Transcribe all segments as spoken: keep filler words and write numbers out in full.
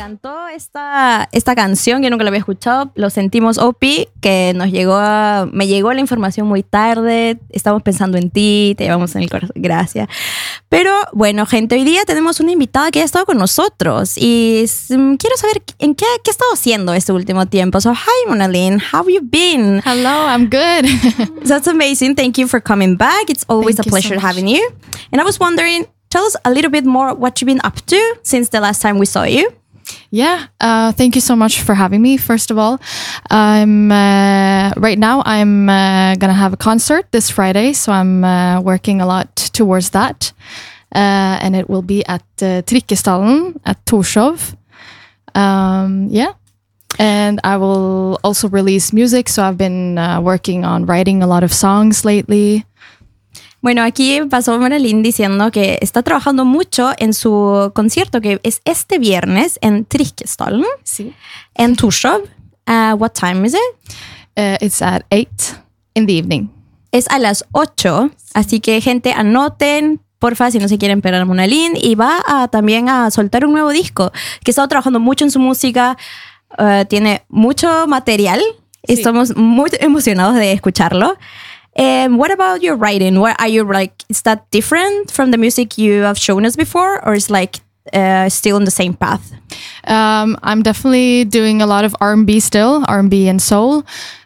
encantó esta, esta canción, que nunca la había escuchado. Lo sentimos, O P, que nos llegó a, me llegó la información muy tarde. Estamos pensando en ti, te llevamos en el corazón. Gracias. Pero bueno, gente, hoy día tenemos una invitada que ha estado con nosotros y um, quiero saber en qué, qué ha estado haciendo este último tiempo. So, hi, Mona Lynn. How have you been? Hello, I'm good. That's amazing. Thank you for coming back. It's always Thank a pleasure you so having you. And I was wondering, tell us a little bit more what you've been up to since the last time we saw you. Yeah, uh, thank you so much for having me. First of all, I'm uh, right now I'm uh, gonna have a concert this Friday, so I'm uh, working a lot towards that, uh, and it will be at uh, Trikkestallen at Torshov. Um, yeah, and I will also release music. So I've been uh, working on writing a lot of songs lately. Bueno, aquí pasó Mona Lynn diciendo que está trabajando mucho en su concierto que es este viernes en Trikkestallen, Sí. en Torshov. Uh, what time is it? Uh, it's at eight in the evening. Es a las ocho, así que gente, anoten, porfa, si no se quieren esperar a Mona Lynn. Y va a, también a soltar un nuevo disco, que ha estado trabajando mucho en su música, uh, tiene mucho material, y Sí. estamos muy emocionados de escucharlo. Um, what about your writing? What are you like? Is that different from the music you have shown us before, or is like uh, still on the same path? Um, I'm definitely doing a lot of R and B still, R and B and soul.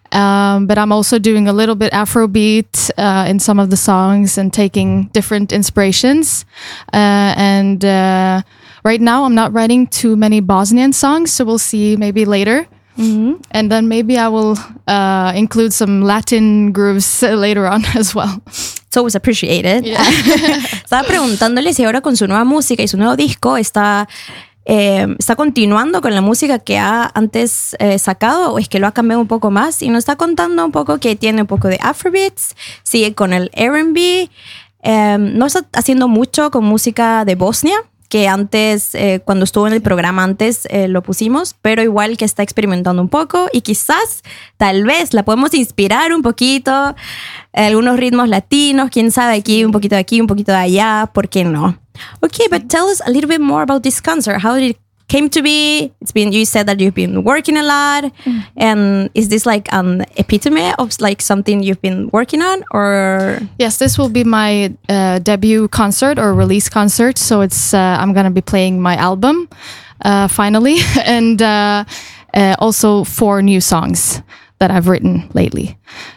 Um, but I'm also doing a little bit Afrobeat uh, in some of the songs and taking different inspirations. Uh, and uh, right now I'm not writing too many Bosnian songs, so we'll see maybe later. Mm-hmm. And then maybe I will uh, include some Latin grooves later on as well. It's always appreciated. Yeah. Estaba preguntándole si ahora con su nueva música y su nuevo disco está, eh, está continuando con la música que ha antes eh, sacado, o es que lo ha cambiado un poco más, y nos está contando un poco que tiene un poco de Afrobeats, sigue con el R and B, eh, no está haciendo mucho con música de Bosnia, que antes, eh, cuando estuvo en el programa antes, eh, lo pusimos, pero igual que está experimentando un poco y quizás, tal vez, la podemos inspirar un poquito, eh, algunos ritmos latinos, quién sabe, aquí, un poquito de aquí, un poquito de allá, ¿por qué no? Okay, but tell us a little bit more about this concert. How did it came to be? It's been, you said that you've been working a lot, mm-hmm. and is this like an epitome of like something you've been working on, or? Yes, this will be my uh, debut concert or release concert. So it's uh, I'm gonna be playing my album uh, finally, and uh, uh, also four new songs that I've written lately.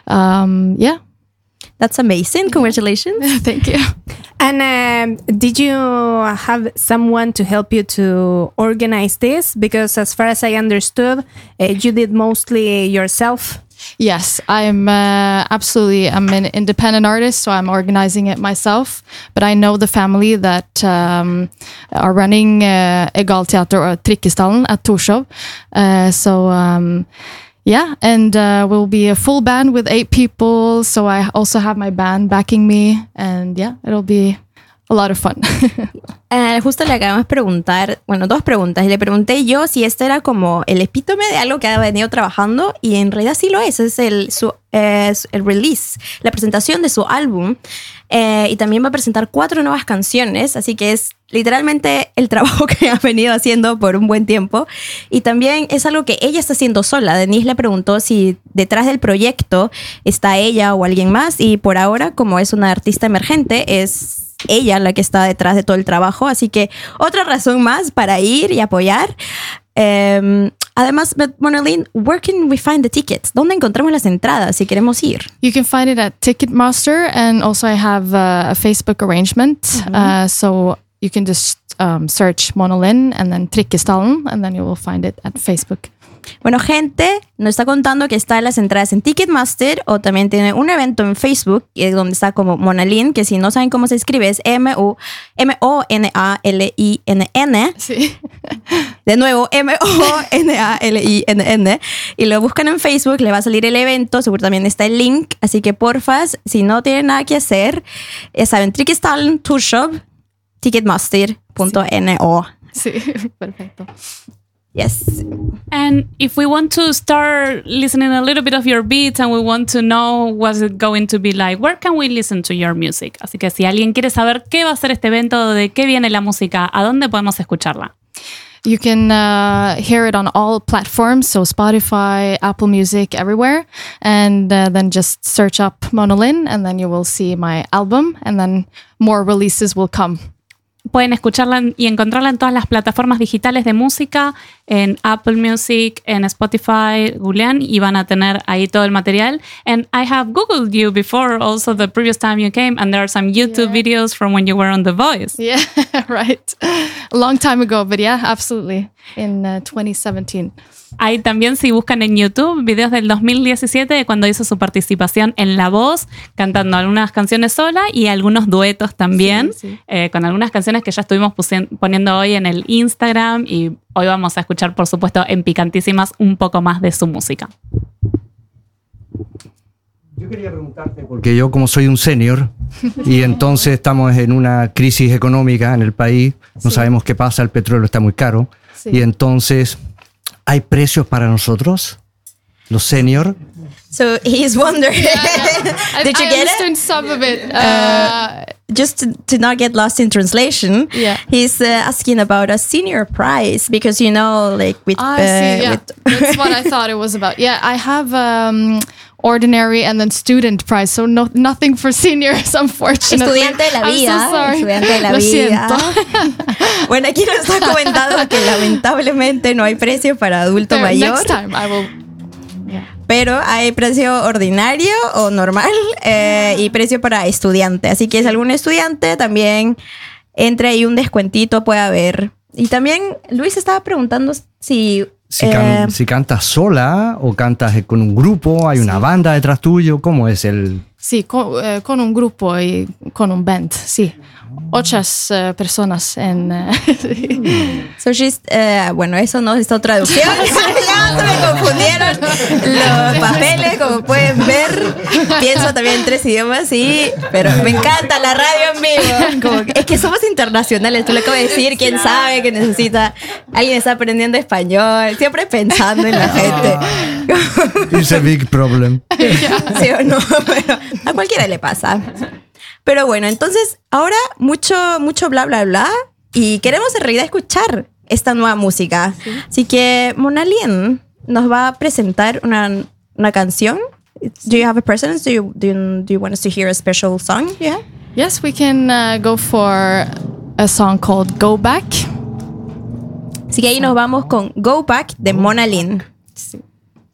Um, yeah. That's amazing. Congratulations. Thank you. And um, did you have someone to help you to organize this? Because as far as I understood, uh, you did mostly yourself. Yes, I'm uh, absolutely, I'm an independent artist, so I'm organizing it myself. But I know the family that um, are running uh, Egalteater or Trikkestallen at Torshov. Uh, so... Um, Yeah, and uh, we'll be a full band with eight people. So I also have my band backing me. And yeah, it'll be a lot of fun. eh, justo le acabamos de preguntar, bueno, dos preguntas. Y le pregunté yo si este era como el epítome de algo que ha venido trabajando. Y en realidad sí lo es. Es el, su, eh, el release, la presentación de su álbum. Eh, y también va a presentar cuatro nuevas canciones. Así que es literalmente el trabajo que ha venido haciendo por un buen tiempo. Y también es algo que ella está haciendo sola. Denise le preguntó si detrás del proyecto está ella o alguien más. Y por ahora, como es una artista emergente, es ella la que está detrás de todo el trabajo. Así que otra razón más para ir y apoyar. Um, además, Mona Lynn, where can we find the tickets? ¿Dónde encontramos las entradas si queremos ir? You can find it at Ticketmaster, and also I have uh, a Facebook arrangement. Mm-hmm. Uh, so you can just um, search Mona Lynn and then Trikkestallen, and then you will find it at Facebook. Bueno, gente, nos está contando que está las entradas en Ticketmaster, o también tiene un evento en Facebook donde está como Mona Lynn, que si no saben cómo se escribe es M O N A L I N N. Sí. De nuevo, M O N A L I N N. Y lo buscan en Facebook, le va a salir el evento, seguro también está el link. Así que porfas, si no tienen nada que hacer, ya saben, Trikkestallen, Torshov, ticketmaster punto no. Sí, perfecto. Yes. And if we want to start listening a little bit of your beats and we want to know what's it going to be like, where can we listen to your music? Así que si alguien quiere saber qué va a ser este evento, de qué viene la música, ¿a dónde podemos escucharla? You can uh, hear it on all platforms, so Spotify, Apple Music, everywhere. And uh, then just search up Mona Lynn, and then you will see my album, and then more releases will come. Pueden escucharla y encontrarla en todas las plataformas digitales de música, en Apple Music, en Spotify, googlean y van a tener ahí todo el material. And I have Googled you before, also the previous time you came, and there are some YouTube yeah. videos from when you were on The Voice. Yeah, right. A long time ago, but yeah, absolutely. In uh, twenty seventeen. Hay también, si buscan en YouTube, videos del dos mil diecisiete de cuando hizo su participación en La Voz, cantando algunas canciones sola y algunos duetos también, sí, sí. Eh, con algunas canciones que ya estuvimos poniendo hoy en el Instagram, y hoy vamos a escuchar, por supuesto, en Picantísimas un poco más de su música. Yo quería preguntarte, porque yo como soy un senior y entonces estamos en una crisis económica en el país, no sí. sabemos qué pasa, el petróleo está muy caro, sí. y entonces... ¿hay precios para nosotros, los senior? So he's wondering, yeah, yeah. did I, you I get understand it? some of it. Uh, uh, just to, to not get lost in translation, yeah. he's uh, asking about a senior price, because, you know, like with... I uh, see, yeah. with That's what I thought it was about. Yeah, I have... Um, ordinary and then student price, so no, nothing for seniors, unfortunately. Estudiante de la vida. I'm so sorry. Estudiante de la Lo vida. siento. Bueno, aquí nos está comentando que lamentablemente no hay precio para adulto There, mayor. Next time I will. Yeah. Pero hay precio ordinario o normal eh, y precio para estudiante. Así que si algún estudiante también entre ahí un descuentito puede haber. Y también Luis estaba preguntando si... Si, can, eh, si cantas sola o cantas con un grupo, hay sí. una banda detrás tuyo, ¿cómo es el...? Sí, con, eh, con un grupo y con un band, sí. Ocho uh, personas en... Uh, so she's, uh, bueno, eso no es otra traducción. Ya se me confundieron los papeles, como pueden ver. Pienso también en tres idiomas, sí. Pero me encanta la radio en vivo. Como que, es que somos internacionales, tú le acabo de decir. ¿Quién sabe que necesita? Alguien está aprendiendo español. Siempre pensando en la gente. It's a big problem. ¿Sí o no? Pero a cualquiera le pasa. Pero bueno, entonces ahora mucho, mucho bla, bla, bla. Y queremos en realidad escuchar esta nueva música. Sí. Así que Mona Lynn nos va a presentar una, una canción. Do you have a preference? Do you, do you, do you want us to hear a special song? Yeah. Yes, we can uh, go for a song called Go Back. Así que ahí nos vamos con Go Back de Mona Lynn. Sí.